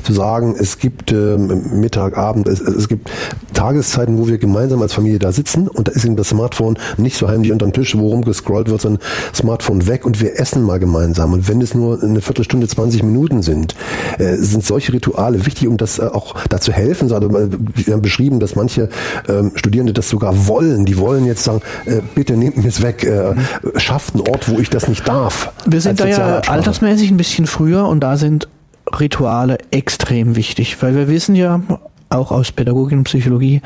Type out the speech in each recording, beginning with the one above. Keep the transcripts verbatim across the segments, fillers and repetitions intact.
zu sagen, es gibt äh, Mittag, Abend, es, es gibt Tageszeiten, wo wir gemeinsam als Familie da sitzen und da ist eben das Smartphone nicht so heimlich unter dem Tisch, wo rumgescrollt wird, sondern Smartphone weg und wir essen mal gemeinsam. Und wenn es nur eine Viertelstunde, zwanzig Minuten sind, äh, sind solche Rituale wichtig, um das äh, auch dazu helfen. Also, wir haben beschrieben, dass manche ähm, Studierende das sogar wollen. Die wollen jetzt sagen, äh, bitte nehmt mir es weg, äh, schafft einen Ort, wo ich das nicht darf. Wir sind da ja altersmäßig ein bisschen früher und da sind Rituale extrem wichtig, weil wir wissen ja, auch aus Pädagogik und Psychologie,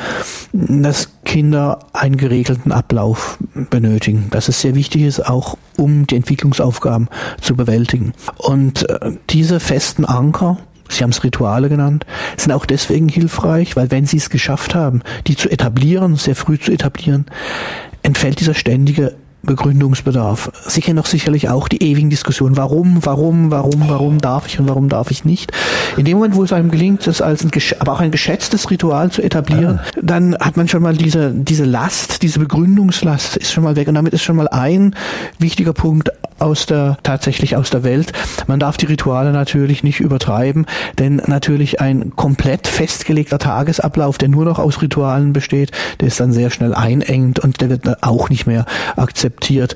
dass Kinder einen geregelten Ablauf benötigen. Dass es sehr wichtig ist, auch um die Entwicklungsaufgaben zu bewältigen. Und äh, diese festen Anker, Sie haben es Rituale genannt, sind auch deswegen hilfreich, weil wenn Sie es geschafft haben, die zu etablieren, sehr früh zu etablieren, entfällt dieser ständige Begründungsbedarf. Sie kennen doch sicherlich auch die ewigen Diskussionen. Warum, warum, warum, warum darf ich und warum darf ich nicht? In dem Moment, wo es einem gelingt, das als ein, aber auch ein geschätztes Ritual zu etablieren, ah. dann hat man schon mal diese, diese Last, diese Begründungslast ist schon mal weg. Und damit ist schon mal ein wichtiger Punkt aus der, tatsächlich aus der Welt. Man darf die Rituale natürlich nicht übertreiben, denn natürlich ein komplett festgelegter Tagesablauf, der nur noch aus Ritualen besteht, der ist dann sehr schnell einengend und der wird dann auch nicht mehr akzeptiert.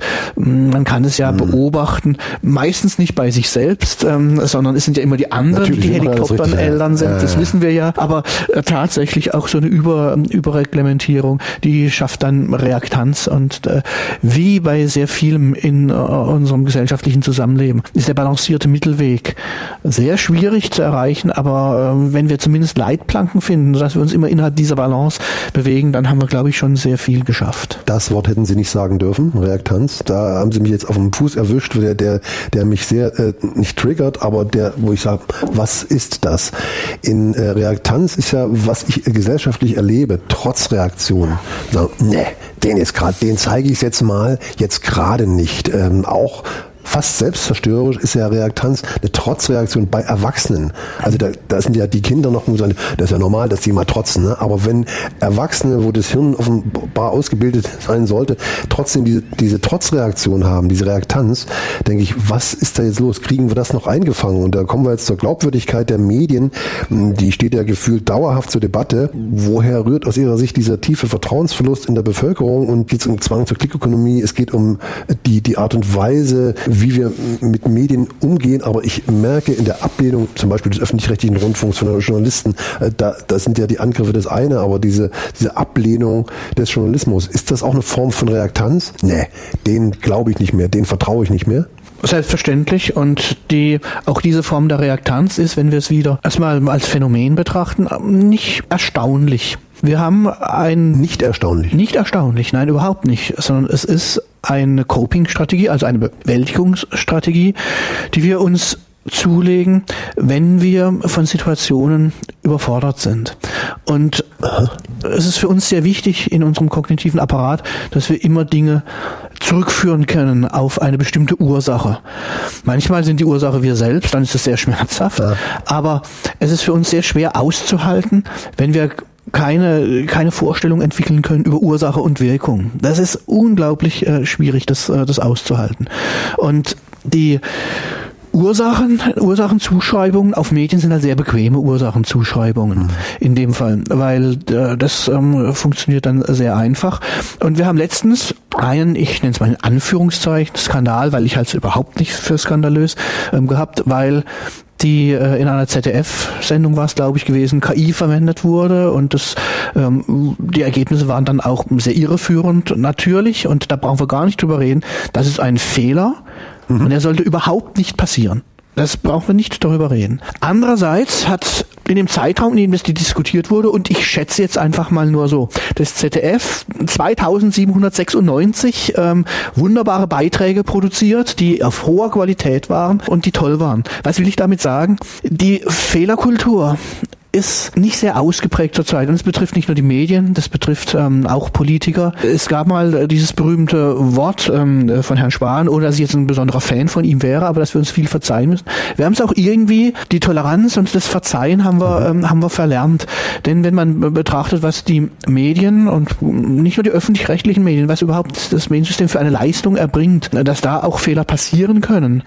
Man kann es ja mhm. beobachten, meistens nicht bei sich selbst, ähm, sondern es sind ja immer die anderen, natürlich, die Helikoptern-Eltern sind, ja, das ja. wissen wir ja, aber äh, tatsächlich auch so eine Über, Überreglementierung, die schafft dann Reaktanz und äh, wie bei sehr vielem in äh, unserem gesellschaftlichen Zusammenleben ist der balancierte Mittelweg sehr schwierig zu erreichen, aber äh, wenn wir zumindest Leitplanken finden, dass wir uns immer innerhalb dieser Balance bewegen, dann haben wir, glaube ich, schon sehr viel geschafft. Das Wort hätten Sie nicht sagen dürfen. Reaktanz. Da haben Sie mich jetzt auf dem Fuß erwischt, der, der, der mich sehr äh, nicht triggert, aber der, wo ich sage, was ist das? In äh, Reaktanz ist ja, was ich gesellschaftlich erlebe, trotz Reaktion. So, ne, den jetzt gerade, den zeige ich jetzt mal, jetzt gerade nicht. Ähm, auch fast selbstzerstörerisch ist ja Reaktanz eine Trotzreaktion bei Erwachsenen. Also da, da sind ja die Kinder noch, das ist ja normal, dass die mal trotzen, ne? Aber wenn Erwachsene, wo das Hirn offenbar ausgebildet sein sollte, trotzdem diese, diese Trotzreaktion haben, diese Reaktanz, denke ich, was ist da jetzt los? Kriegen wir das noch eingefangen? Und da kommen wir jetzt zur Glaubwürdigkeit der Medien. Die steht ja gefühlt dauerhaft zur Debatte. Woher rührt aus Ihrer Sicht dieser tiefe Vertrauensverlust in der Bevölkerung? Und geht es um Zwang zur Klickökonomie? Es geht um die, die Art und Weise, wie wir mit Medien umgehen, aber ich merke in der Ablehnung zum Beispiel des öffentlich-rechtlichen Rundfunks von Journalisten, da, da sind ja die Angriffe das eine, aber diese, diese Ablehnung des Journalismus, ist das auch eine Form von Reaktanz? Nee, den glaube ich nicht mehr, den vertraue ich nicht mehr. Selbstverständlich, und die auch diese Form der Reaktanz ist, wenn wir es wieder erstmal als Phänomen betrachten, nicht erstaunlich. Wir haben ein... Nicht erstaunlich? Nicht erstaunlich, nein, überhaupt nicht, sondern es ist eine Coping-Strategie, also eine Bewältigungsstrategie, die wir uns zulegen, wenn wir von Situationen überfordert sind. Und Aha. es ist für uns sehr wichtig in unserem kognitiven Apparat, dass wir immer Dinge zurückführen können auf eine bestimmte Ursache. Manchmal sind die Ursache wir selbst, dann ist es sehr schmerzhaft, ja. aber es ist für uns sehr schwer auszuhalten, wenn wir keine keine Vorstellung entwickeln können über Ursache und Wirkung. Das ist unglaublich äh, schwierig, das äh, das auszuhalten. Und die Ursachen, Ursachenzuschreibungen auf Medien sind halt sehr bequeme Ursachenzuschreibungen mhm. in dem Fall, weil äh, das ähm, funktioniert dann sehr einfach. Und wir haben letztens einen, ich nenne es mal in Anführungszeichen, Skandal, weil ich halte es überhaupt nicht für skandalös, ähm, gehabt, weil die äh, in einer Z D F-Sendung war es, glaube ich, gewesen, K I verwendet wurde und das, ähm, die Ergebnisse waren dann auch sehr irreführend, natürlich, und da brauchen wir gar nicht drüber reden. Das ist ein Fehler mhm. und der sollte überhaupt nicht passieren. Das brauchen wir nicht darüber reden. Andererseits hat in dem Zeitraum, in dem das diskutiert wurde, und ich schätze jetzt einfach mal nur so, das Z D F zweitausendsiebenhundertsechsundneunzig ähm, wunderbare Beiträge produziert, die auf hoher Qualität waren und die toll waren. Was will ich damit sagen? Die Fehlerkultur ist nicht sehr ausgeprägt zurzeit. Und es betrifft nicht nur die Medien, das betrifft ähm, auch Politiker. Es gab mal äh, dieses berühmte Wort ähm, von Herrn Spahn, ohne dass ich jetzt ein besonderer Fan von ihm wäre, aber dass wir uns viel verzeihen müssen. Wir haben es auch irgendwie, die Toleranz und das Verzeihen haben wir, ähm, haben wir verlernt. Denn wenn man betrachtet, was die Medien und nicht nur die öffentlich-rechtlichen Medien, was überhaupt das Mediensystem für eine Leistung erbringt, dass da auch Fehler passieren können,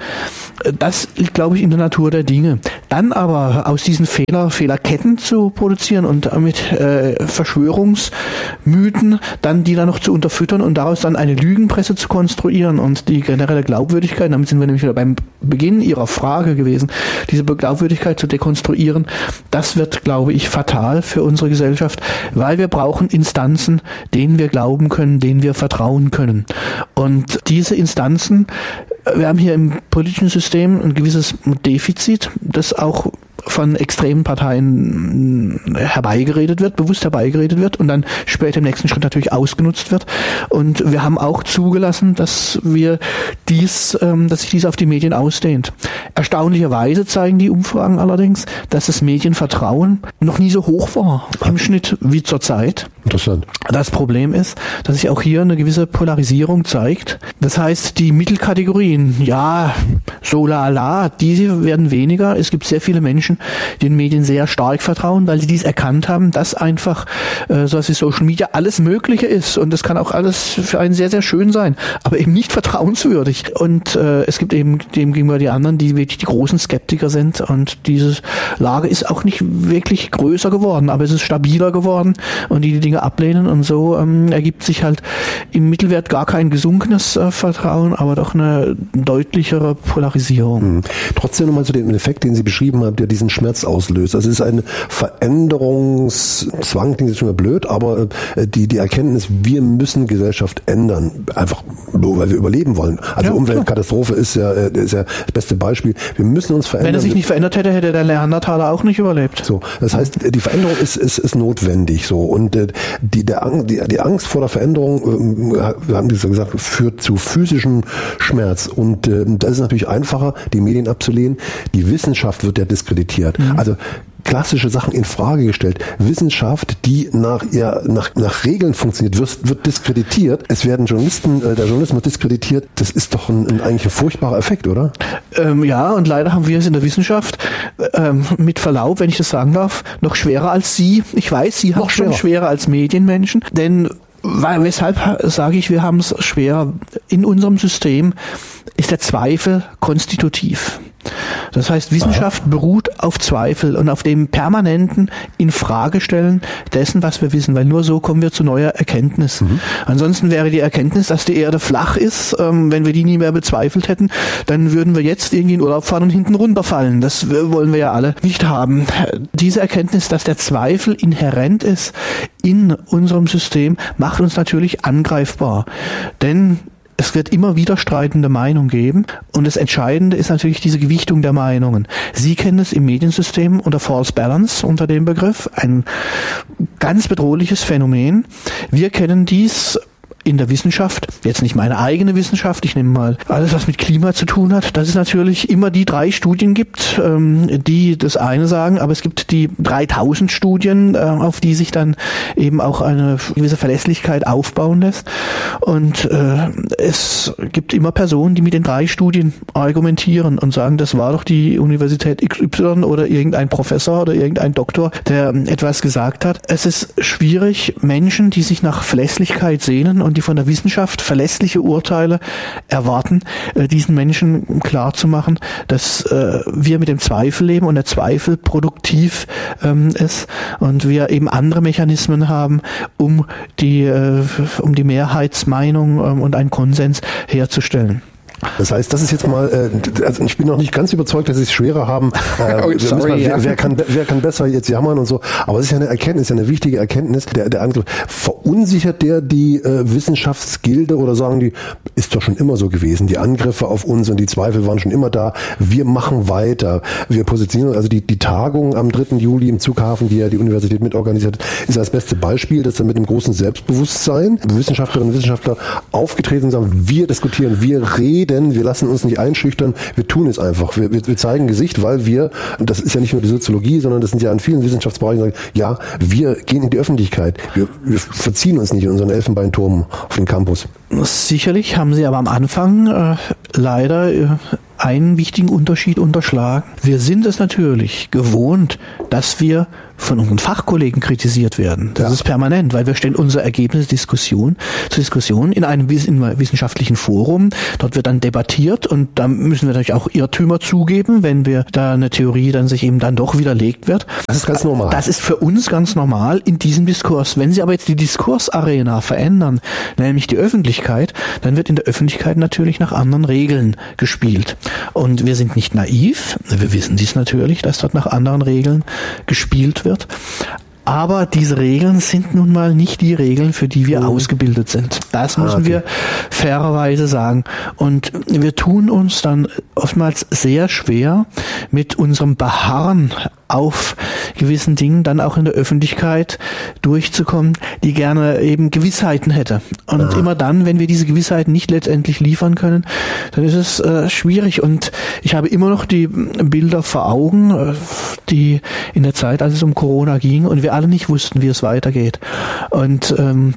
das liegt, glaube ich, in der Natur der Dinge. Dann aber aus diesen Fehler, Fehlerketten zu produzieren und mit äh, Verschwörungsmythen dann die dann noch zu unterfüttern und daraus dann eine Lügenpresse zu konstruieren und die generelle Glaubwürdigkeit, damit sind wir nämlich wieder beim Beginn Ihrer Frage gewesen, diese Glaubwürdigkeit zu dekonstruieren, das wird, glaube ich, fatal für unsere Gesellschaft, weil wir brauchen Instanzen, denen wir glauben können, denen wir vertrauen können. Und diese Instanzen, wir haben hier im politischen System ein gewisses Defizit, das auch von extremen Parteien herbeigeredet wird, bewusst herbeigeredet wird und dann später im nächsten Schritt natürlich ausgenutzt wird. Und wir haben auch zugelassen, dass wir dies, ähm, dass sich dies auf die Medien ausdehnt. Erstaunlicherweise zeigen die Umfragen allerdings, dass das Medienvertrauen noch nie so hoch war im Schnitt wie zurzeit. Interessant. Das Problem ist, dass sich auch hier eine gewisse Polarisierung zeigt. Das heißt, die Mittelkategorien, ja, so la la, diese werden weniger. Es gibt sehr viele Menschen, die den Medien sehr stark vertrauen, weil sie dies erkannt haben, dass einfach äh, so was wie Social Media alles Mögliche ist und das kann auch alles für einen sehr, sehr schön sein, aber eben nicht vertrauenswürdig. Und äh, es gibt eben dem gegenüber die anderen, die wirklich die großen Skeptiker sind und diese Lage ist auch nicht wirklich größer geworden, aber es ist stabiler geworden und die die Dinge ablehnen und so ähm, ergibt sich halt im Mittelwert gar kein gesunkenes äh, Vertrauen, aber doch eine deutlichere Polarisierung. Mhm. Trotzdem nochmal zu dem Effekt, den Sie beschrieben haben, der diesen Schmerz auslöst. Also es ist ein Veränderungszwang, klingt jetzt schon mal blöd, aber äh, die, die Erkenntnis, wir müssen Gesellschaft ändern, einfach nur, weil wir überleben wollen. Also ja, Umweltkatastrophe ist ja, ist ja das beste Beispiel. Wir müssen uns verändern. Wenn er sich nicht verändert hätte, hätte der Neandertaler auch nicht überlebt. So, das heißt, die Veränderung ist, ist, ist notwendig. So und äh, die, der, die, die Angst vor der Veränderung, äh, wir haben das gesagt, führt zu physischem Schmerz. Und äh, das ist natürlich einfacher, die Medien abzulehnen. Die Wissenschaft wird ja diskreditiert. Mhm. Also klassische Sachen in Frage gestellt. Wissenschaft, die nach ihr, nach, nach Regeln funktioniert, wird, wird diskreditiert. Es werden Journalisten, äh, der Journalismus diskreditiert. Das ist doch ein, ein eigentlich ein furchtbarer Effekt, oder? Ähm, ja, und leider haben wir es in der Wissenschaft, ähm, mit Verlaub, wenn ich das sagen darf, noch schwerer als Sie. Ich weiß, Sie haben es schon schwerer als Medienmenschen, denn weil, weshalb sage ich, wir haben es schwer? In unserem System ist der Zweifel konstitutiv. Das heißt, Wissenschaft Aha. beruht auf Zweifel und auf dem permanenten Infragestellen dessen, was wir wissen, weil nur so kommen wir zu neuer Erkenntnis. Mhm. Ansonsten wäre die Erkenntnis, dass die Erde flach ist, ähm, wenn wir die nie mehr bezweifelt hätten, dann würden wir jetzt irgendwie in Urlaub fahren und hinten runterfallen. Das wollen wir ja alle nicht haben. Diese Erkenntnis, dass der Zweifel inhärent ist in unserem System, macht uns natürlich angreifbar. Denn es wird immer widerstreitende Meinungen geben und das Entscheidende ist natürlich diese Gewichtung der Meinungen. Sie kennen es im Mediensystem unter False Balance, unter dem Begriff, ein ganz bedrohliches Phänomen. Wir kennen dies in der Wissenschaft, jetzt nicht meine eigene Wissenschaft, ich nehme mal alles, was mit Klima zu tun hat, dass es natürlich immer die drei Studien gibt, die das eine sagen, aber es gibt die dreitausend Studien, auf die sich dann eben auch eine gewisse Verlässlichkeit aufbauen lässt. Und äh, es gibt immer Personen, die mit den drei Studien argumentieren und sagen, das war doch die Universität X Y oder irgendein Professor oder irgendein Doktor, der etwas gesagt hat. Es ist schwierig, Menschen, die sich nach Verlässlichkeit sehnen und die von der Wissenschaft verlässliche Urteile erwarten, äh, diesen Menschen klar zu machen, dass äh, wir mit dem Zweifel leben und der Zweifel produktiv ähm, ist und wir eben andere Mechanismen haben, um die, äh, um die Mehrheitsmeinung ähm, und einen Konsens herzustellen. Das heißt, das ist jetzt mal, äh, also ich bin noch nicht ganz überzeugt, dass sie es schwerer haben. Äh, oh, sorry, mal, wer, ja. wer, kann, wer kann besser jetzt jammern und so. Aber es ist ja eine Erkenntnis, eine wichtige Erkenntnis. Der, der Angriff, verunsichert der die äh, Wissenschaftsgilde oder sagen die, ist doch schon immer so gewesen. Die Angriffe auf uns und die Zweifel waren schon immer da. Wir machen weiter. Wir positionieren, also die, die Tagung am dritten Juli im Zughafen, die ja die Universität mitorganisiert hat, ist das beste Beispiel, dass da mit einem großen Selbstbewusstsein Wissenschaftlerinnen und Wissenschaftler aufgetreten sind und sagen, wir diskutieren, wir reden denn wir lassen uns nicht einschüchtern, wir tun es einfach. Wir, wir, wir zeigen Gesicht, weil wir, und das ist ja nicht nur die Soziologie, sondern das sind ja an vielen Wissenschaftsbereichen, sagen, ja, wir gehen in die Öffentlichkeit. Wir, wir verziehen uns nicht in unseren Elfenbeinturm auf den Campus. Sicherlich haben Sie aber am Anfang äh, leider äh, einen wichtigen Unterschied unterschlagen. Wir sind es natürlich gewohnt, dass wir von unseren Fachkollegen kritisiert werden. Das ja. ist permanent, weil wir stellen unsere Ergebnisse Diskussion, zur Diskussion in einem, in einem wissenschaftlichen Forum. Dort wird dann debattiert und da müssen wir natürlich auch Irrtümer zugeben, wenn wir da eine Theorie dann sich eben dann doch widerlegt wird. Das ist ganz normal. Das ist für uns ganz normal in diesem Diskurs. Wenn Sie aber jetzt die Diskursarena verändern, nämlich die Öffentlichkeit, dann wird in der Öffentlichkeit natürlich nach anderen Regeln gespielt. Und wir sind nicht naiv, wir wissen dies natürlich, dass dort nach anderen Regeln gespielt wird. Wird. Aber diese Regeln sind nun mal nicht die Regeln, für die wir mhm. ausgebildet sind. Das müssen ah, okay. wir fairerweise sagen. Und wir tun uns dann oftmals sehr schwer mit unserem Beharren auf gewissen Dingen dann auch in der Öffentlichkeit durchzukommen, die gerne eben Gewissheiten hätte. Und Aha. immer dann, wenn wir diese Gewissheiten nicht letztendlich liefern können, dann ist es äh, schwierig. Und ich habe immer noch die Bilder vor Augen, äh, die in der Zeit, als es um Corona ging und wir alle nicht wussten, wie es weitergeht. Und ähm,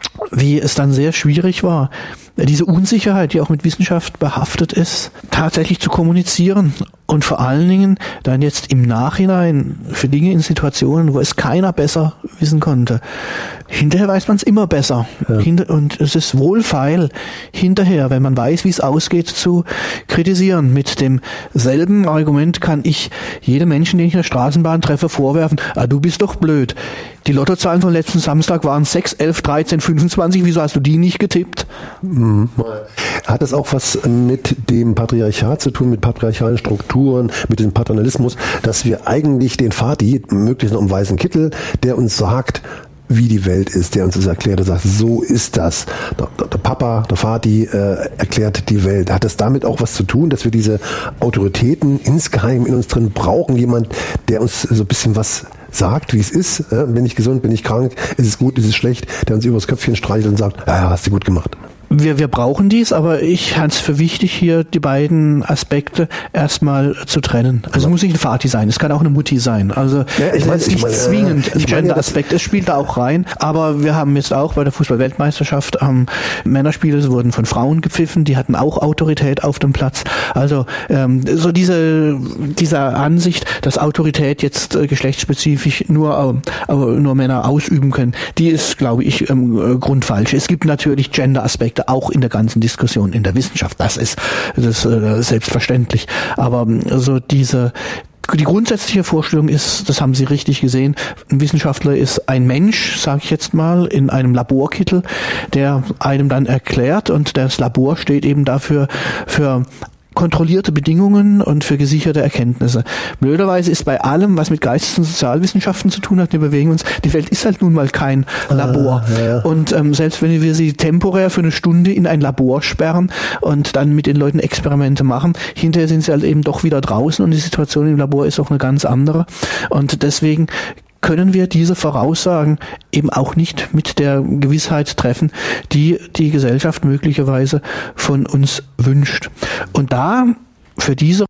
wie es dann sehr schwierig war, diese Unsicherheit, die auch mit Wissenschaft behaftet ist, tatsächlich zu kommunizieren und vor allen Dingen dann jetzt im Nachhinein für Dinge in Situationen, wo es keiner besser wissen konnte. Hinterher weiß man es immer besser. Ja. Hinter, und es ist wohlfeil, hinterher, wenn man weiß, wie es ausgeht, zu kritisieren. Mit demselben Argument kann ich jedem Menschen, den ich in der Straßenbahn treffe, vorwerfen, ah, du bist doch blöd. Die Lottozahlen von letzten Samstag waren sechs, elf, dreizehn, fünfundzwanzig. Wieso hast du die nicht getippt? Mhm. Hat es auch was mit dem Patriarchat zu tun, mit patriarchalen Strukturen, mit dem Paternalismus, dass wir eigentlich den Vati, möglichst noch im weißen Kittel, der uns sagt, wie die Welt ist, der uns das erklärt und sagt, so ist das. Der, der Papa, der Vati äh, erklärt die Welt. Hat das damit auch was zu tun, dass wir diese Autoritäten insgeheim in uns drin brauchen? Jemand, der uns so ein bisschen was sagt, wie es ist. Äh, bin ich gesund, bin ich krank, ist es gut, ist es schlecht, der uns übers Köpfchen streichelt und sagt, ja, ja, hast du gut gemacht. Wir, wir brauchen dies, aber ich halte es für wichtig, hier die beiden Aspekte erstmal zu trennen. Also es muss nicht ein Vati sein, es kann auch eine Mutti sein. Also ja, es ist nicht meine, zwingend ein Gender-Aspekt, es spielt da auch rein. Aber wir haben jetzt auch bei der Fußball-Weltmeisterschaft ähm, Männerspiele, es wurden von Frauen gepfiffen, die hatten auch Autorität auf dem Platz. Also ähm, so diese diese Ansicht, dass Autorität jetzt äh, geschlechtsspezifisch nur äh, nur Männer ausüben können, die ist, glaube ich, ähm, grundfalsch. Es gibt natürlich Gender-Aspekte auch in der ganzen Diskussion in der Wissenschaft. Das ist, das ist äh, selbstverständlich. Aber so diese die grundsätzliche Vorstellung ist, das haben Sie richtig gesehen, ein Wissenschaftler ist ein Mensch, sage ich jetzt mal, in einem Laborkittel, der einem dann erklärt, und das Labor steht eben dafür für kontrollierte Bedingungen und für gesicherte Erkenntnisse. Blöderweise ist bei allem, was mit Geistes- und Sozialwissenschaften zu tun hat, wir bewegen uns, die Welt ist halt nun mal kein Labor. Ah, ja. Und ähm, selbst wenn wir sie temporär für eine Stunde in ein Labor sperren und dann mit den Leuten Experimente machen, hinterher sind sie halt eben doch wieder draußen und die Situation im Labor ist auch eine ganz andere. Und deswegen können wir diese Voraussagen eben auch nicht mit der Gewissheit treffen, die die Gesellschaft möglicherweise von uns wünscht. Und da, für diese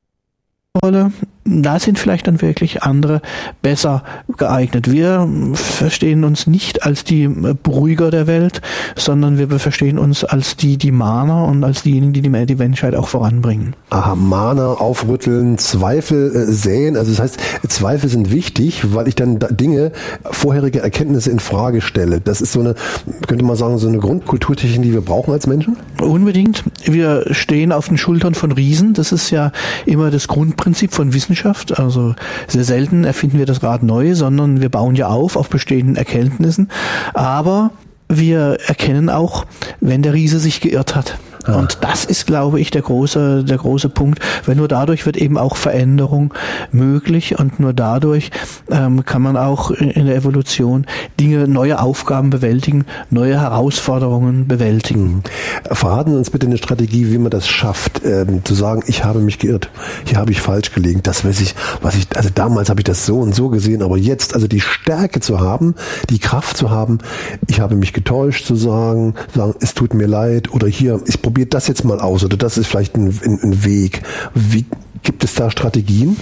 Rolle, da sind vielleicht dann wirklich andere besser geeignet. Wir verstehen uns nicht als die Beruhiger der Welt, sondern wir verstehen uns als die, die Mahner und als diejenigen, die die, die Menschheit auch voranbringen. Aha, Mahner, aufrütteln, Zweifel äh, säen. Also das heißt, Zweifel sind wichtig, weil ich dann da Dinge, vorherige Erkenntnisse in Frage stelle. Das ist so eine, könnte man sagen, so eine Grundkulturtechnik, die wir brauchen als Menschen? Unbedingt. Wir stehen auf den Schultern von Riesen. Das ist ja immer das Grundprinzip von Wissenschaft. Also sehr selten erfinden wir das Rad neu, sondern wir bauen ja auf auf bestehenden Erkenntnissen. Aber wir erkennen auch, wenn der Riese sich geirrt hat. Ah. Und das ist, glaube ich, der große, der große Punkt, weil nur dadurch wird eben auch Veränderung möglich und nur dadurch ähm, kann man auch in der Evolution Dinge, neue Aufgaben bewältigen, neue Herausforderungen bewältigen. Mhm. Verraten Sie uns bitte eine Strategie, wie man das schafft, ähm, zu sagen, ich habe mich geirrt, hier habe ich falsch gelegen, das weiß ich, was ich, also damals habe ich das so und so gesehen, aber jetzt, also die Stärke zu haben, die Kraft zu haben, ich habe mich getäuscht, zu sagen, sagen, es tut mir leid oder hier, ich probiere probiert das jetzt mal aus oder das ist vielleicht ein, ein, ein Weg. Wie gibt es da Strategien?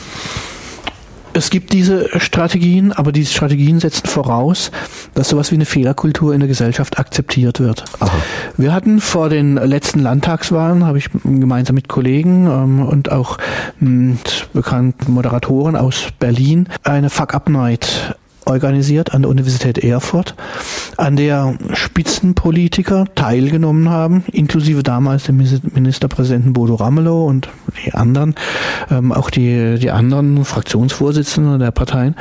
Es gibt diese Strategien, aber diese Strategien setzen voraus, dass sowas wie eine Fehlerkultur in der Gesellschaft akzeptiert wird. Aha. Wir hatten vor den letzten Landtagswahlen, habe ich gemeinsam mit Kollegen ähm, und auch mit bekannten Moderatoren aus Berlin eine Fuck-Up-Night organisiert an der Universität Erfurt, an der Spitzenpolitiker teilgenommen haben, inklusive damals dem Ministerpräsidenten Bodo Ramelow und die anderen, ähm, auch die, die anderen Fraktionsvorsitzenden der Parteien,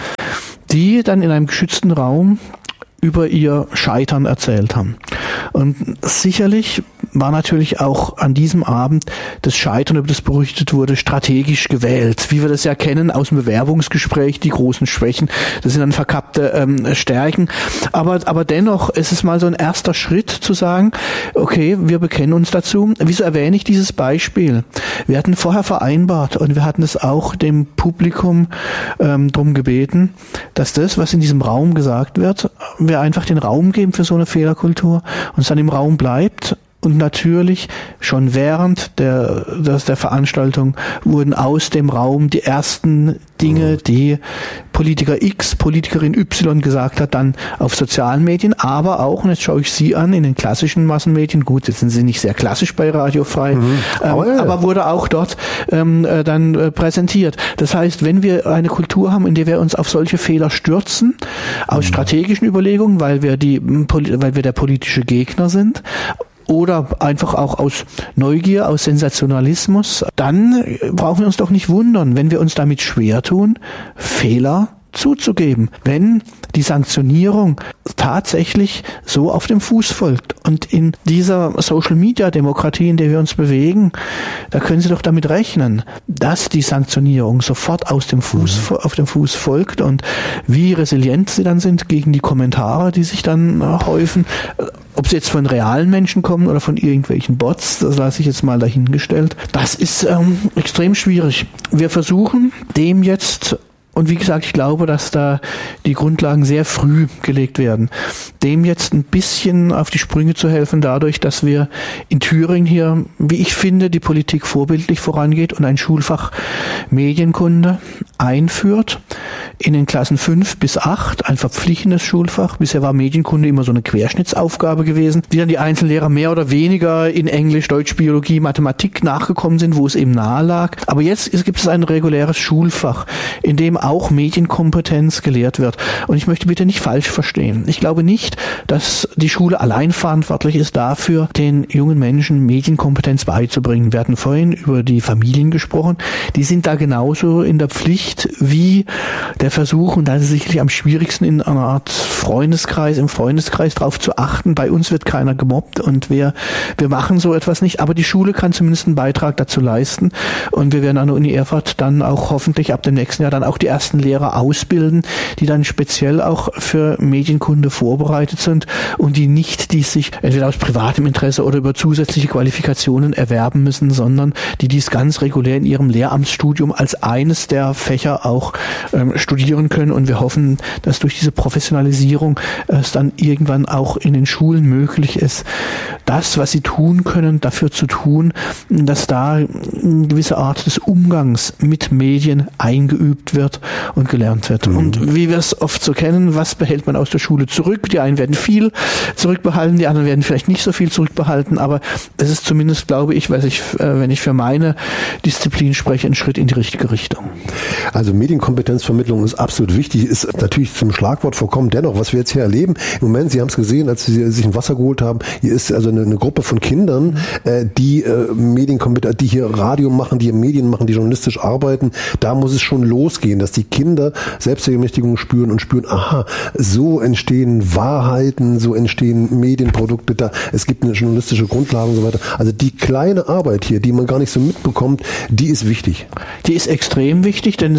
die dann in einem geschützten Raum über ihr Scheitern erzählt haben. Und sicherlich war natürlich auch an diesem Abend das Scheitern, über das berichtet wurde, strategisch gewählt. Wie wir das ja kennen aus dem Bewerbungsgespräch, die großen Schwächen, das sind dann verkappte ähm, Stärken. Aber, aber dennoch ist es mal so ein erster Schritt zu sagen, okay, wir bekennen uns dazu. Wieso erwähne ich dieses Beispiel? Wir hatten vorher vereinbart und wir hatten es auch dem Publikum ähm, darum gebeten, dass das, was in diesem Raum gesagt wird, wir einfach den Raum geben für so eine Fehlerkultur und es dann im Raum bleibt. Und natürlich schon während der, der, der Veranstaltung wurden aus dem Raum die ersten Dinge, die Politiker X, Politikerin Y gesagt hat, dann auf sozialen Medien, aber auch, und jetzt schaue ich Sie an, in den klassischen Massenmedien, gut, jetzt sind Sie nicht sehr klassisch bei Radio Frei, mhm. ähm, oh, ja. aber wurde auch dort ähm, dann äh, präsentiert. Das heißt, wenn wir eine Kultur haben, in der wir uns auf solche Fehler stürzen, aus mhm. strategischen Überlegungen, weil wir die, weil wir der politische Gegner sind, oder einfach auch aus Neugier, aus Sensationalismus, dann brauchen wir uns doch nicht wundern, wenn wir uns damit schwer tun, Fehler zuzugeben, wenn die Sanktionierung tatsächlich so auf dem Fuß folgt. Und in dieser Social-Media-Demokratie, in der wir uns bewegen, da können Sie doch damit rechnen, dass die Sanktionierung sofort aus dem Fuß, auf dem Fuß folgt und wie resilient sie dann sind gegen die Kommentare, die sich dann häufen. Ob sie jetzt von realen Menschen kommen oder von irgendwelchen Bots, das lasse ich jetzt mal dahingestellt. Das ist ähm, extrem schwierig. Wir versuchen dem jetzt, und wie gesagt, ich glaube, dass da die Grundlagen sehr früh gelegt werden, dem jetzt ein bisschen auf die Sprünge zu helfen, dadurch, dass wir in Thüringen hier, wie ich finde, die Politik vorbildlich vorangeht und ein Schulfach Medienkunde einführt in den Klassen fünf bis acht, ein verpflichtendes Schulfach. Bisher war Medienkunde immer so eine Querschnittsaufgabe gewesen, die dann die Einzellehrer mehr oder weniger in Englisch, Deutsch, Biologie, Mathematik nachgekommen sind, wo es eben nahe lag. Aber jetzt gibt es ein reguläres Schulfach, in dem auch Medienkompetenz gelehrt wird. Und ich möchte bitte nicht falsch verstehen. Ich glaube nicht, dass die Schule allein verantwortlich ist dafür, den jungen Menschen Medienkompetenz beizubringen. Wir hatten vorhin über die Familien gesprochen. Die sind da genauso in der Pflicht wie der Versuch, und da ist es sicherlich am schwierigsten in einer Art Freundeskreis, im Freundeskreis darauf zu achten. Bei uns wird keiner gemobbt und wir, wir machen so etwas nicht. Aber die Schule kann zumindest einen Beitrag dazu leisten. Und wir werden an der Uni Erfurt dann auch hoffentlich ab dem nächsten Jahr dann auch die ersten Lehrer ausbilden, die dann speziell auch für Medienkunde vorbereitet sind und die nicht, die sich entweder aus privatem Interesse oder über zusätzliche Qualifikationen erwerben müssen, sondern die dies ganz regulär in ihrem Lehramtsstudium als eines der Fächer auch ähm, studieren können. Und wir hoffen, dass durch diese Professionalisierung es dann irgendwann auch in den Schulen möglich ist, das, was sie tun können, dafür zu tun, dass da eine gewisse Art des Umgangs mit Medien eingeübt wird und gelernt wird. Mhm. Und wie wir es oft so kennen, was behält man aus der Schule zurück? Die einen werden viel zurückbehalten, die anderen werden vielleicht nicht so viel zurückbehalten, aber es ist zumindest, glaube ich, weiß ich, wenn ich für meine Disziplin spreche, ein Schritt in die richtige Richtung. Also Medienkompetenzvermittlung ist absolut wichtig, ist natürlich zum Schlagwort vorkommen. Dennoch, was wir jetzt hier erleben, im Moment, Sie haben es gesehen, als Sie sich ein Wasser geholt haben, hier ist also eine, eine Gruppe von Kindern, äh, die äh, Medienkompetenz, die hier Radio machen, die hier Medien machen, die journalistisch arbeiten. Da muss es schon losgehen, dass die Kinder Selbstermächtigung spüren und spüren, aha, so entstehen Wahrheiten, so entstehen Medienprodukte, da es gibt eine journalistische Grundlage und so weiter. Also die kleine Arbeit hier, die man gar nicht so mitbekommt, die ist wichtig. Die ist extrem wichtig, denn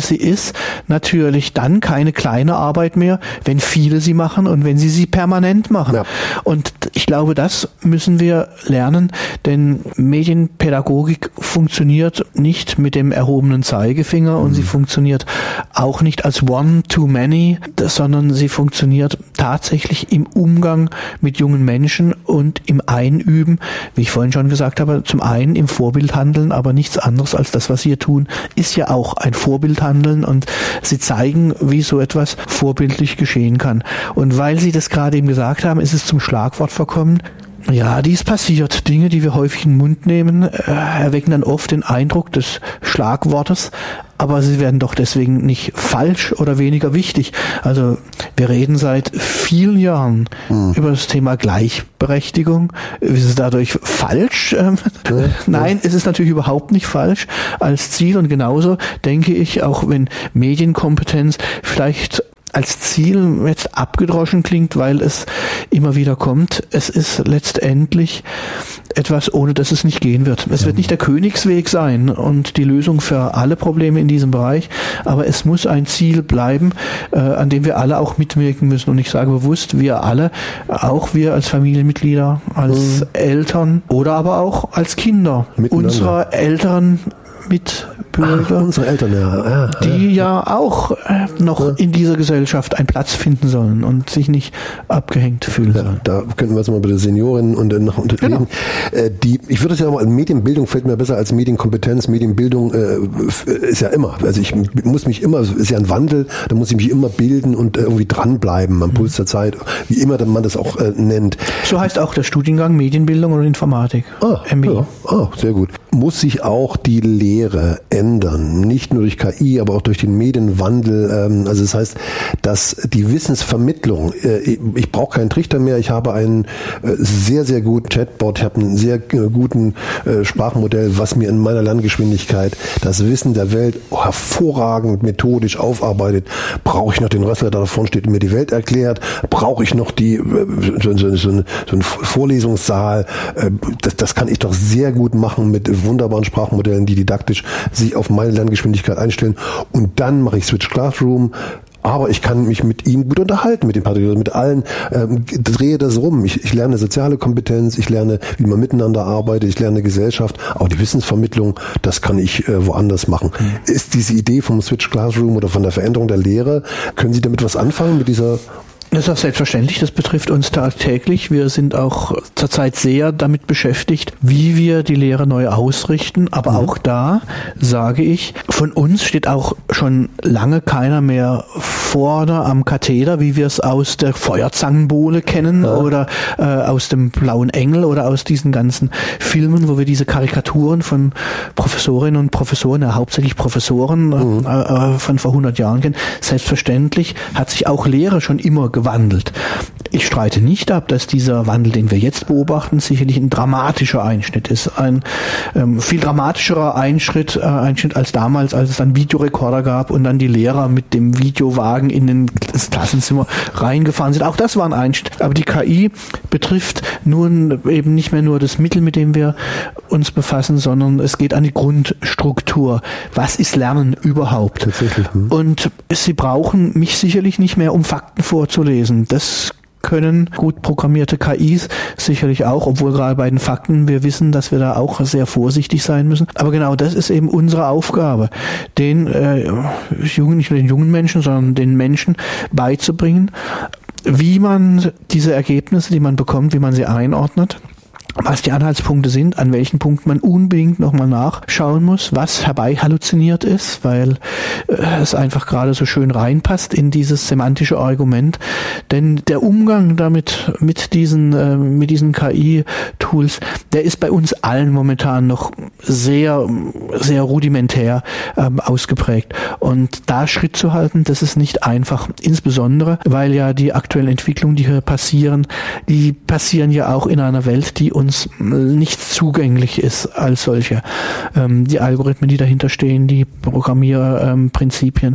sie ist natürlich dann keine kleine Arbeit mehr, wenn viele sie machen und wenn sie sie permanent machen. Ja. Und ich glaube, das müssen wir lernen, denn Medienpädagogik funktioniert nicht mit dem erhobenen Zeigefinger mhm. und sie funktioniert auch nicht als One-to-Many, sondern sie funktioniert tatsächlich im Umgang mit jungen Menschen und im Einüben, wie ich vorhin schon gesagt habe, zum einen im Vorbildhandeln, aber nichts anderes als das, was sie hier tun, ist ja auch ein Vorbildhandeln und sie zeigen, wie so etwas vorbildlich geschehen kann. Und weil Sie das gerade eben gesagt haben, ist es zum Schlagwort verkommen. Ja, dies passiert. Dinge, die wir häufig in den Mund nehmen, äh, erwecken dann oft den Eindruck des Schlagwortes, aber sie werden doch deswegen nicht falsch oder weniger wichtig. Also wir reden seit vielen Jahren hm. über das Thema Gleichberechtigung. Ist es dadurch falsch? Ähm, ja, Nein, ja. es ist natürlich überhaupt nicht falsch als Ziel und genauso denke ich, auch wenn Medienkompetenz vielleicht als Ziel jetzt abgedroschen klingt, weil es immer wieder kommt. Es ist letztendlich etwas, ohne das es nicht gehen wird. Es wird nicht der Königsweg sein und die Lösung für alle Probleme in diesem Bereich, aber es muss ein Ziel bleiben, äh, an dem wir alle auch mitwirken müssen. Und ich sage bewusst, wir alle, auch wir als Familienmitglieder, als mhm. Eltern oder aber auch als Kinder unserer Eltern Mitbürger, Ach, unsere Eltern, ja. Ja, die ja, ja auch äh, noch ja. in dieser Gesellschaft einen Platz finden sollen und sich nicht abgehängt fühlen ja, sollen. Da könnten wir jetzt mal bei den Senioren und noch unterreden. Genau. Äh, die, ich würde es ja mal, Medienbildung fällt mir besser als Medienkompetenz. Medienbildung äh, ist ja immer, also ich muss mich immer, ist ja ein Wandel, da muss ich mich immer bilden und äh, irgendwie dranbleiben am Puls der Zeit, wie immer man das auch äh, nennt. So heißt auch der Studiengang Medienbildung und Informatik. Ah, M I. Ja, ah, sehr gut. Muss sich auch die Lehre ändern, nicht nur durch K I, aber auch durch den Medienwandel. Ähm, also das heißt, dass die Wissensvermittlung, äh, ich, ich brauche keinen Trichter mehr, ich habe einen äh, sehr, sehr guten Chatbot, ich habe einen sehr äh, guten äh, Sprachmodell, was mir in meiner Lerngeschwindigkeit das Wissen der Welt oh, hervorragend methodisch aufarbeitet. Brauche ich noch den Rössler, der da vorne steht und mir die Welt erklärt? Brauche ich noch die äh, so, so, so, so einen Vorlesungssaal? Äh, das, das kann ich doch sehr gut machen mit wunderbaren Sprachmodellen, die didaktisch sich auf meine Lerngeschwindigkeit einstellen. Und dann mache ich Switch Classroom. Aber ich kann mich mit ihm gut unterhalten, mit den Pädagogen, mit allen, ähm, drehe das rum. Ich, ich lerne soziale Kompetenz, ich lerne, wie man miteinander arbeitet, ich lerne Gesellschaft, auch die Wissensvermittlung, das kann ich äh, woanders machen. Mhm. Ist diese Idee vom Switch Classroom oder von der Veränderung der Lehre, können Sie damit was anfangen, mit dieser... Das ist auch selbstverständlich, das betrifft uns tagtäglich. Wir sind auch zurzeit sehr damit beschäftigt, wie wir die Lehre neu ausrichten. Aber mhm. auch da sage ich, von uns steht auch schon lange keiner mehr vorne am Katheder, wie wir es aus der Feuerzangenbowle kennen ja. oder äh, aus dem Blauen Engel oder aus diesen ganzen Filmen, wo wir diese Karikaturen von Professorinnen und Professoren, ja, hauptsächlich Professoren mhm. äh, von vor hundert Jahren kennen. Selbstverständlich hat sich auch Lehre schon immer gewandelt. Ich streite nicht ab, dass dieser Wandel, den wir jetzt beobachten, sicherlich ein dramatischer Einschnitt ist. Ein ähm, viel dramatischerer Einschnitt, äh, Einschnitt als damals, als es dann Videorekorder gab und dann die Lehrer mit dem Videowagen in den, das Klassenzimmer reingefahren sind. Auch das war ein Einschnitt. Aber die K I betrifft nun eben nicht mehr nur das Mittel, mit dem wir uns befassen, sondern es geht an die Grundstruktur. Was ist Lernen überhaupt? Tatsächlich. Hm. Und Sie brauchen mich sicherlich nicht mehr, um Fakten vorzulesen. Das können gut programmierte K Is sicherlich auch, obwohl gerade bei den Fakten wir wissen, dass wir da auch sehr vorsichtig sein müssen. Aber genau das ist eben unsere Aufgabe, den äh, jungen, nicht nur den jungen Menschen, sondern den Menschen beizubringen, wie man diese Ergebnisse, die man bekommt, wie man sie einordnet, was die Anhaltspunkte sind, an welchen Punkten man unbedingt nochmal nachschauen muss, was herbei halluziniert ist, weil äh, es einfach gerade so schön reinpasst in dieses semantische Argument. Denn der Umgang damit, mit diesen, äh, mit diesen K I-Tools, der ist bei uns allen momentan noch sehr, sehr rudimentär ähm, ausgeprägt. Und da Schritt zu halten, das ist nicht einfach. Insbesondere, weil ja die aktuellen Entwicklungen, die hier passieren, die passieren ja auch in einer Welt, die uns nicht zugänglich ist als solche. Ähm, die Algorithmen, die dahinter stehen, die Programmierprinzipien.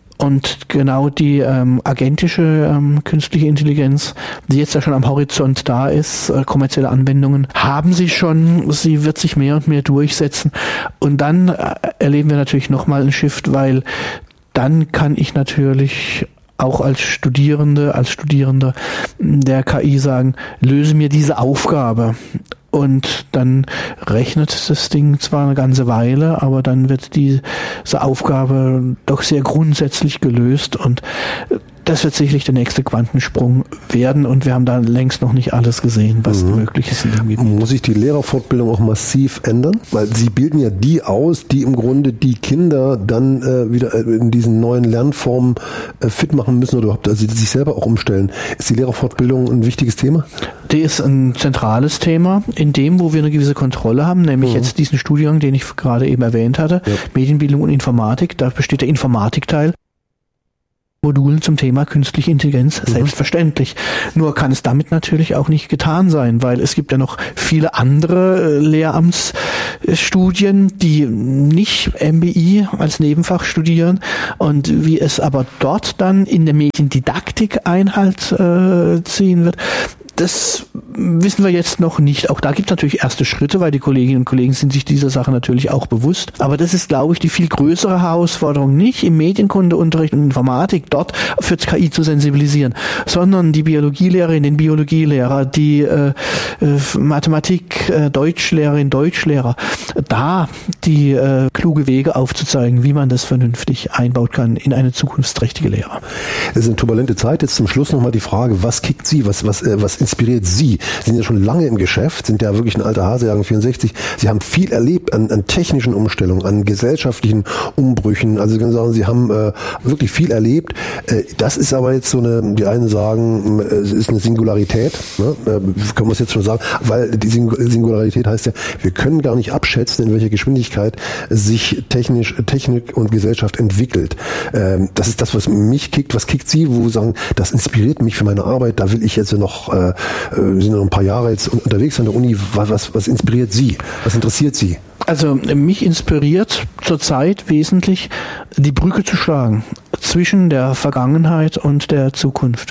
Und genau die ähm, agentische ähm, künstliche Intelligenz, die jetzt ja schon am Horizont da ist, äh, kommerzielle Anwendungen, haben sie schon, sie wird sich mehr und mehr durchsetzen. Und dann äh, erleben wir natürlich nochmal einen Shift, weil dann kann ich natürlich auch als Studierende, als Studierender der K I sagen, löse mir diese Aufgabe. Und dann rechnet das Ding zwar eine ganze Weile, aber dann wird diese Aufgabe doch sehr grundsätzlich gelöst und das wird sicherlich der nächste Quantensprung werden und wir haben da längst noch nicht alles gesehen, was mhm. möglich ist in dem Gebiet. Muss sich die Lehrerfortbildung auch massiv ändern? Weil sie bilden ja die aus, die im Grunde die Kinder dann äh, wieder in diesen neuen Lernformen äh, fit machen müssen oder also die sich selber auch umstellen. Ist die Lehrerfortbildung ein wichtiges Thema? Die ist ein zentrales Thema, in dem, wo wir eine gewisse Kontrolle haben, nämlich mhm. jetzt diesen Studiengang, den ich gerade eben erwähnt hatte, ja. Medienbildung und Informatik, da besteht der Informatikteil. Modulen zum Thema künstliche Intelligenz, mhm. selbstverständlich. Nur kann es damit natürlich auch nicht getan sein, weil es gibt ja noch viele andere Lehramtsstudien, die nicht M B I als Nebenfach studieren und wie es aber dort dann in der Mediendidaktik Einhalt äh, ziehen wird, das wissen wir jetzt noch nicht. Auch da gibt es natürlich erste Schritte, weil die Kolleginnen und Kollegen sind sich dieser Sache natürlich auch bewusst. Aber das ist, glaube ich, die viel größere Herausforderung, nicht im Medienkundeunterricht und Informatik dort für K I zu sensibilisieren, sondern die Biologielehrerin, den Biologielehrer, die äh, Mathematik, äh, Deutschlehrerin, Deutschlehrer, da die äh, kluge Wege aufzuzeigen, wie man das vernünftig einbaut kann in eine zukunftsträchtige Lehre. Es ist eine turbulente Zeit. Jetzt zum Schluss nochmal die Frage, was kickt Sie, was, was, äh, was inspiriert Sie? Sie sind ja schon lange im Geschäft, sind ja wirklich ein alter Hase, Jahrgang vierundsechzig. Sie haben viel erlebt an, an technischen Umstellungen, an gesellschaftlichen Umbrüchen. Also Sie können sagen, Sie haben äh, wirklich viel erlebt. Äh, das ist aber jetzt so eine, die einen sagen, äh, es ist eine Singularität, ne? äh, können wir es jetzt schon sagen, weil die Singularität heißt ja, wir können gar nicht abschätzen, in welcher Geschwindigkeit sich technisch, Technik und Gesellschaft entwickelt. Ähm, das ist das, was mich kickt. Was kickt Sie, wo Sie sagen, das inspiriert mich für meine Arbeit, da will ich jetzt noch äh, wir sind noch ein paar Jahre jetzt unterwegs an der Uni. Was, was, was inspiriert Sie? Was interessiert Sie? Also mich inspiriert zurzeit wesentlich, die Brücke zu schlagen zwischen der Vergangenheit und der Zukunft.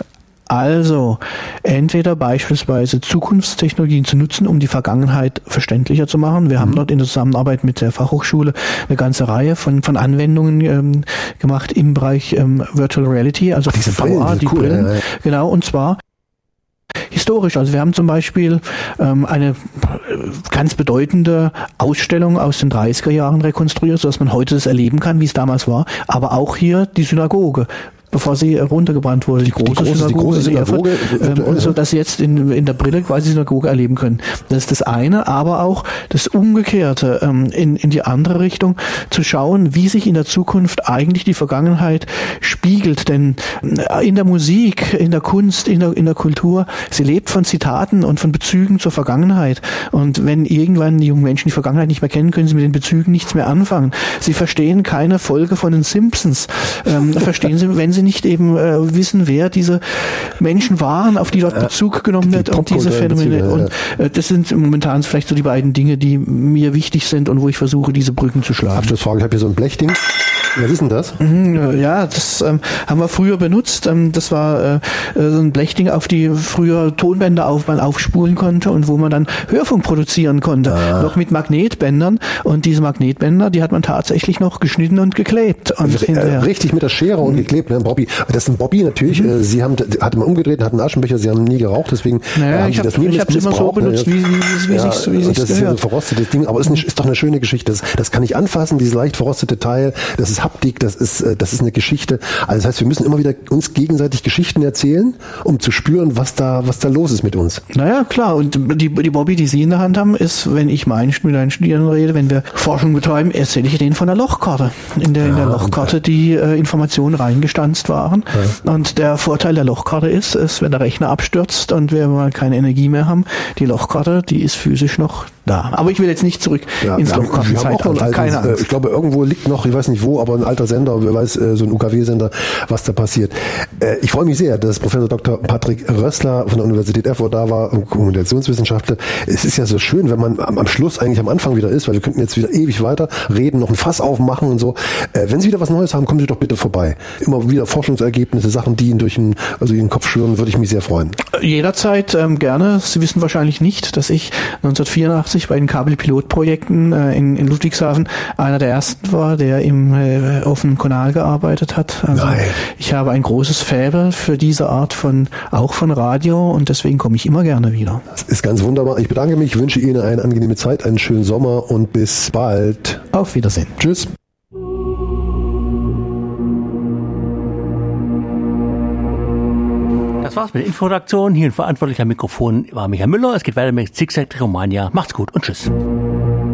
Also entweder beispielsweise Zukunftstechnologien zu nutzen, um die Vergangenheit verständlicher zu machen. Wir mhm. haben dort in der Zusammenarbeit mit der Fachhochschule eine ganze Reihe von von Anwendungen ähm, gemacht im Bereich ähm, Virtual Reality, also Ach, diese V R, Brillen, die cool, Brillen. Ja, ja. Genau, und zwar historisch. Also wir haben zum Beispiel ähm, eine ganz bedeutende Ausstellung aus den dreißiger Jahren rekonstruiert, sodass man heute das erleben kann, wie es damals war. Aber auch hier die Synagoge, bevor sie runtergebrannt wurde, die große, die große Synagoge, die große Synagoge ähm, und so, dass sie jetzt in, in der Brille quasi die Synagoge erleben können. Das ist das eine, aber auch das Umgekehrte, ähm, in, in die andere Richtung, zu schauen, wie sich in der Zukunft eigentlich die Vergangenheit spiegelt. Denn in der Musik, in der Kunst, in der, in der Kultur, sie lebt von Zitaten und von Bezügen zur Vergangenheit. Und wenn irgendwann die jungen Menschen die Vergangenheit nicht mehr kennen, können sie mit den Bezügen nichts mehr anfangen. Sie verstehen keine Folge von den Simpsons. Ähm, verstehen sie, wenn sie nicht eben äh, wissen, wer diese Menschen waren, auf die dort Bezug genommen wird, und diese Phänomene. Ja. Und äh, das sind momentan vielleicht so die beiden Dinge, die mir wichtig sind und wo ich versuche, diese Brücken zu schlagen. Abschlussfrage, ich habe hier so ein Blechding. Was ist denn das? Ja, das ähm, haben wir früher benutzt. Ähm, das war äh, so ein Blechding, auf die früher Tonbänder auf, man aufspulen konnte und wo man dann Hörfunk produzieren konnte. Ah. Noch mit Magnetbändern. Und diese Magnetbänder, die hat man tatsächlich noch geschnitten und geklebt. Und äh, richtig mit der Schere und geklebt, ne? Bobby. Das ist ein Bobby natürlich. Mhm. Sie haben, hatte man umgedreht, hatten einen Aschenbecher, Sie haben nie geraucht, deswegen naja, haben ich Sie hab, das nie Ich habe es immer so benutzt, wie, wie, wie ja, sich's, wie sich's das ist ja so verrostetes Ding, aber es ist, ist doch eine schöne Geschichte. Das, das kann ich anfassen, dieses leicht verrostete Teil. Das ist Haptik, das ist das ist eine Geschichte. Also das heißt, wir müssen immer wieder uns gegenseitig Geschichten erzählen, um zu spüren, was da, was da los ist mit uns. Naja, klar. Und die, die Bobby, die Sie in der Hand haben, ist, wenn ich meinen, mit meinen Studierenden rede, wenn wir Forschung betreiben, erzähle ich denen von der Lochkarte. In der, ja, in der Lochkarte, die äh, Informationen reingestanzt waren. Ja. Und der Vorteil der Lochkarte ist, ist, wenn der Rechner abstürzt und wir mal keine Energie mehr haben, die Lochkarte, die ist physisch noch da. Aber ich will jetzt nicht zurück ja, ins Lochkartenzeitalter. Keine Angst. Ich glaube, irgendwo liegt noch, ich weiß nicht wo, aber ein alter Sender, wer weiß, so ein U K W-Sender, was da passiert. Ich freue mich sehr, dass Professor Doktor Patrick Rössler von der Universität Erfurt da war, Kommunikationswissenschaftler. Es ist ja so schön, wenn man am Schluss eigentlich am Anfang wieder ist, weil wir könnten jetzt wieder ewig weiter reden, noch ein Fass aufmachen und so. Wenn Sie wieder was Neues haben, kommen Sie doch bitte vorbei. Immer wieder Forschungsergebnisse, Sachen, die Ihnen durch den, also Ihren Kopf schwirren, würde ich mich sehr freuen. Jederzeit ähm, gerne. Sie wissen wahrscheinlich nicht, dass ich neunzehnhundertvierundachtzig ich bei den Kabelpilotprojekten äh, in, in Ludwigshafen einer der ersten war, der im äh, offenen Kanal gearbeitet hat. Also Nein. ich habe ein großes Faible für diese Art von, auch von Radio, und deswegen komme ich immer gerne wieder. Das ist ganz wunderbar. Ich bedanke mich, wünsche Ihnen eine angenehme Zeit, einen schönen Sommer und bis bald. Auf Wiedersehen. Tschüss. Das war's mit der Inforedaktion. Hier ein verantwortlicher Mikrofon war Michael Müller. Es geht weiter mit Zigzag Romania. Macht's gut und tschüss.